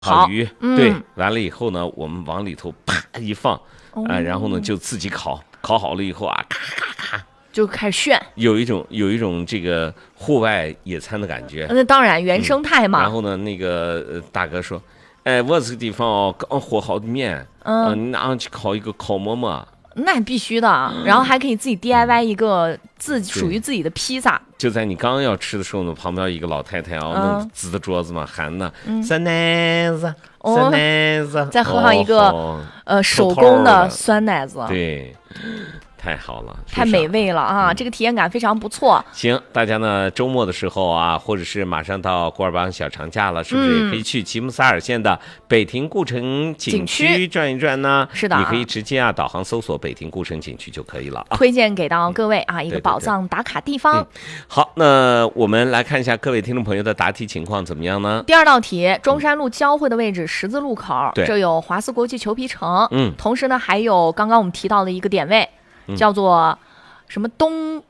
好鱼，对，完了以后呢，我们往里头啪一放，然后呢就自己烤好了以后啊，咔咔咔就开始炫， 有一种这个户外野餐的感觉。 那当然原生态嘛。 然后呢，那个大哥说，我这个地方哦，刚和好的面，你拿上去烤一个烤馍馍。 那必须的，然后还可以自己 DIY 一个属于自己的披萨。 就在你刚要吃的时候呢，旁边一个老太太那支的桌子嘛，喊呢酸奶子，酸奶子， 再喝上一个手工的酸奶子， 对。太好了， 太美味了啊！这个体验感非常不错。 行，大家呢周末的时候啊，或者是马上到古尔邦小长假了，是不是也可以去吉姆萨尔县的北亭故城景区转一转呢？ 是的， 你可以直接导航搜索北亭故城景区就可以了。 推荐给到各位啊，一个宝藏打卡地方。 好，那我们来看一下各位听众朋友的答题情况怎么样呢？ 第二道题，中山路交汇的位置十字路口，这有华斯国际裘皮城，同时呢还有刚刚我们提到的一个点位。叫做什么东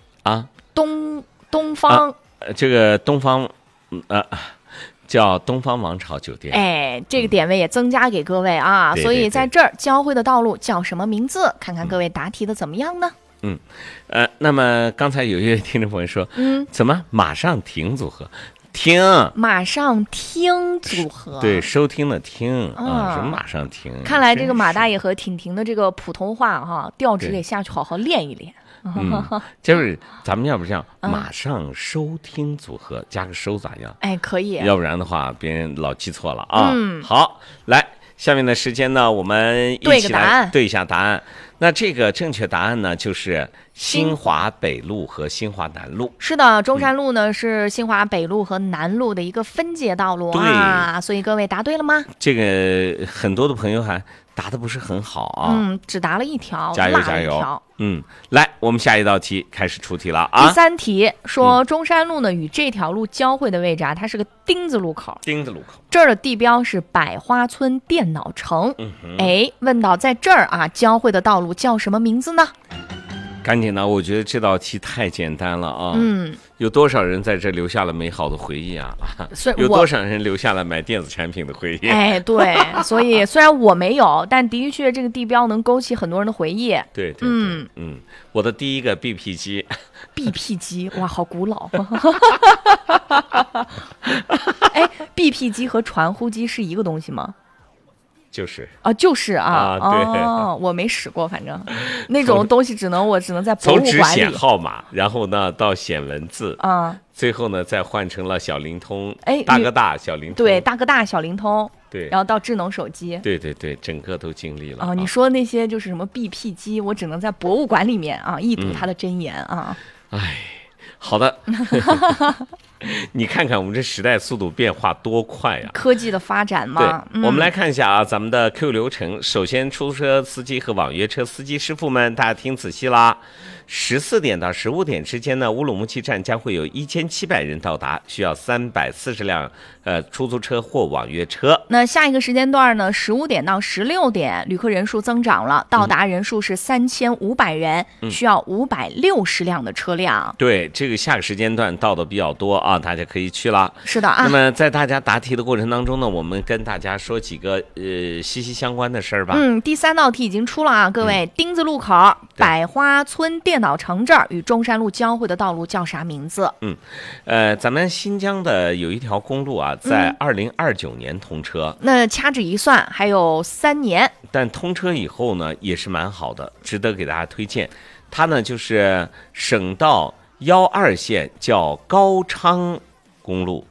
方这个东方叫东方王朝酒店。 这个点位也增加给各位啊，所以在这儿交汇的道路叫什么名字？看看各位答题的怎么样呢？ 那么刚才有一位听众朋友说，怎么马上停组合？听， 马上听组合， 对，收听的听什么马上听？ 看来这个马大爷和婷婷的这个普通话调值得下去好好练一练。 就是咱们要不这样，马上收听组合加个收咋样？ 可以， 要不然的话别人老记错了啊。好，来，下面的时间呢，我们一起来对一下答案。那这个正确答案呢，就是新华北路和新华南路。 是的，中山路呢是新华北路和南路的一个分界道路啊，所以各位答对了吗？ 这个很多的朋友还答的不是很好啊， 只答了一条， 加油加油！来，我们下一道题开始出题了啊。 第三题说中山路呢与这条路交汇的位置啊，它是个丁字路口。 丁字路口， 这儿的地标是百花村电脑城。问到在这儿啊交汇的道路叫什么名字呢？ 赶紧的，我觉得这道题太简单了啊！有多少人在这留下了美好的回忆啊？有多少人留下了买电子产品的回忆？ 对，所以虽然我没有，但的确这个地标能勾起很多人的回忆。 对，我的第一个 BP 机 ，BP 机，哇，好古老。BP 机和传呼机是一个东西吗？ 就是对，我没使过，反正那种东西我只能在博物馆里。 从只显号码，然后呢到显文字最后呢再换成了小灵通，大哥大小灵通， 对，大哥大小灵通， 对， 然后到智能手机， 对，整个都经历了。 你说那些就是什么 BP 机，我只能在博物馆里面一睹它的真言啊。 好的。你看看我们这时代速度变化多快呀！ 科技的发展嘛。 对，我们来看一下啊，咱们的 Q 流程。首先，出租车司机和网约车司机师傅们，大家听仔细啦。14点到15点之间呢，乌鲁木齐站将会有1700人到达，需要340辆出租车或网约车。 那下一个时间段呢，15点到16点，旅客人数增长了，到达人数是3500人，需要560辆的车辆。 对，这个下个时间段到的比较多啊，大家可以去了。 是的啊。 那么在大家答题的过程当中呢，我们跟大家说几个息息相关的事儿吧。 第3道题已经出了啊，各位，丁字路口百花村电脑城这儿与中山路交汇的道路叫啥名字？ 咱们新疆的有一条公路啊，在2029年通车。 那掐指一算，还有3年。 但通车以后呢，也是蛮好的，值得给大家推荐。它呢就是省道12线，叫高昌公路。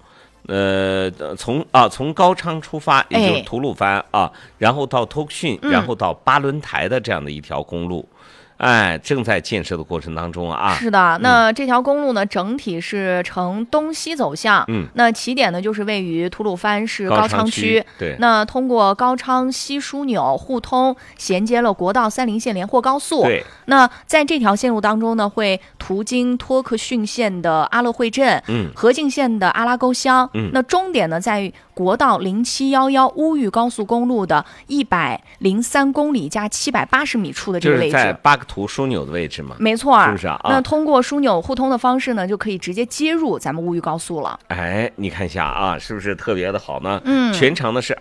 从高昌出发，也就是吐鲁番然后到托克逊，然后到巴伦台的这样的一条公路。正在建设的过程当中啊。 是的，那这条公路呢，整体是呈东西走向。那起点呢，就是位于吐鲁番市高昌区。 对。 那通过高昌西枢纽互通，衔接了国道30线连霍高速。 对。 那在这条线路当中呢，会途经托克逊县的阿勒惠镇，和静县的阿拉沟乡。那终点呢，在于国道0711乌豫高速公路的103公里加780米处的这个位置。 就是在8 个图枢纽的位置吗？ 没错， 是不是啊？ 那通过枢纽互通的方式呢，就可以直接接入咱们乌豫高速了。 哎，你看一下啊，是不是特别的好呢？ 嗯， 全长呢是